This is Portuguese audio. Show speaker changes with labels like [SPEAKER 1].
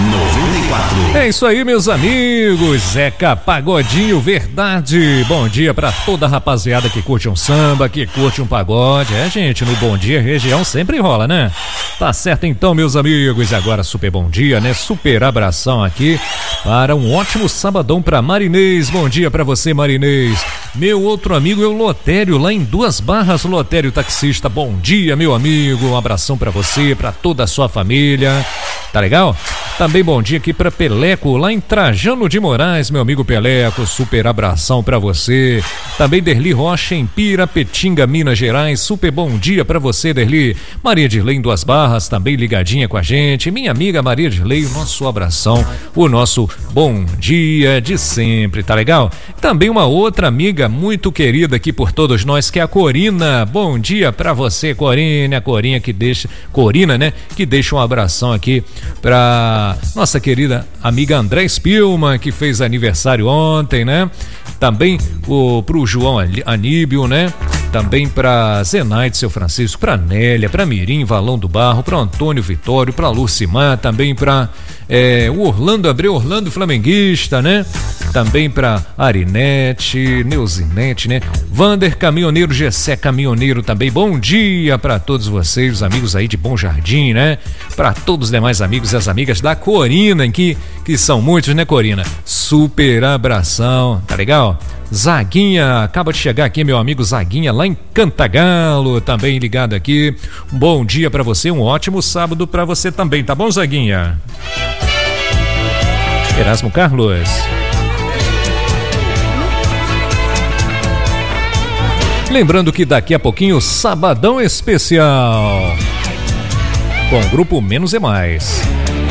[SPEAKER 1] 94.
[SPEAKER 2] É isso aí, meus amigos. Zeca Pagodinho, verdade. Bom dia pra toda a rapaziada que curte um samba, que curte um pagode. É, gente, no Bom Dia Região sempre rola, né? Tá certo então, meus amigos. E agora super bom dia, né? Super abração aqui para um ótimo sabadão pra Marinês. Bom dia pra você, Marinês. Meu outro amigo é o Lotério, lá em Duas Barras. Lotério taxista, bom dia, meu amigo. Um abração pra você, pra toda a sua família. Tá legal? Também bom dia aqui pra Peleco, lá em Trajano de Moraes, meu amigo Peleco, super abração pra você. Também Derli Rocha em Pirapetinga, Minas Gerais, super bom dia pra você, Derli. Maria Dirley em Duas Barras, também ligadinha com a gente. Minha amiga Maria Dirley, o nosso abração, o nosso bom dia de sempre, tá legal? Também uma outra amiga muito querida aqui por todos nós, que é a Corina. Bom dia pra você, Corina. Corina, né? Que deixa um abração aqui pra nossa querida amiga André Spilman, que fez aniversário ontem, né? Também pro João Aníbio, né? Também pra Zenaide, seu Francisco, pra Nélia, pra Mirim, Valão do Barro, pra Antônio Vitório, pra Lucimar, também pra o Orlando Abreu, Orlando Flamenguista, né? Também pra Arinete, Neuzinete, né? Vander Caminhoneiro, Gessé Caminhoneiro também. Bom dia pra todos vocês, os amigos aí de Bom Jardim, né? Pra todos os demais amigos e as amigas da Corina, que são muitos, né, Corina? Super abração, tá legal? Zaguinha, acaba de chegar aqui, meu amigo Zaguinha, lá em Cantagalo, também ligado aqui. Um bom dia pra você, um ótimo sábado pra você também, tá bom, Zaguinha? Erasmo Carlos. Lembrando que daqui a pouquinho, Sabadão Especial com o grupo Menos é Mais.